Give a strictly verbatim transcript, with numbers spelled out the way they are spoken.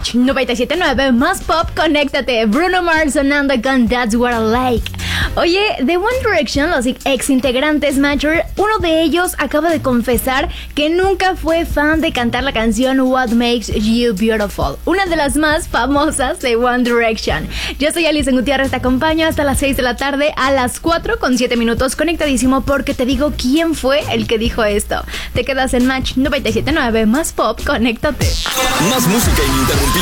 Match noventa y siete punto nueve, más pop, conéctate. Bruno Mars sonando con That's What I Like. Oye, de One Direction, los ex integrantes Mature, uno de ellos acaba de confesar que nunca fue fan de cantar la canción What Makes You Beautiful, una de las más famosas de One Direction. Yo soy Alison Gutiérrez, te acompaño hasta las seis de la tarde, a las cuatro con siete minutos, conectadísimo, porque te digo quién fue el que dijo esto. Te quedas en Match noventa y siete punto nueve, más pop, conéctate. Más música ininterrumpida.